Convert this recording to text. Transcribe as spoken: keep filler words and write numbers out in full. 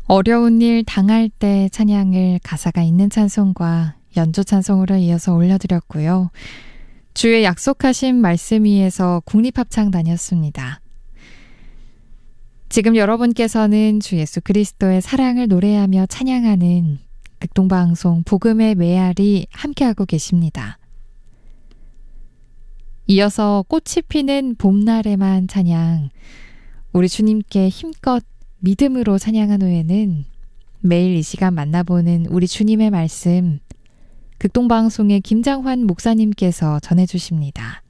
어려운 일 당할 때 찬양을 가사가 있는 찬송과 연주 찬송으로 이어서 올려드렸고요. 주의 약속하신 말씀 위에서 국립합창단이었습니다. 지금 여러분께서는 주 예수 그리스도의 사랑을 노래하며 찬양하는 극동방송 복음의 메아리 함께하고 계십니다. 이어서 꽃이 피는 봄날에만 찬양, 우리 주님께 힘껏 믿음으로 찬양한 후에는 매일 이 시간 만나보는 우리 주님의 말씀, 극동방송의 김장환 목사님께서 전해주십니다.